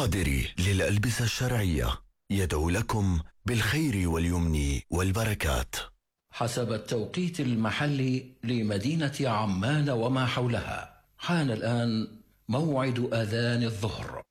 القادري للألبسة الشرعية يدعو لكم بالخير واليمن والبركات. حسب التوقيت المحلي لمدينة عمان وما حولها، حان الآن موعد أذان الظهر.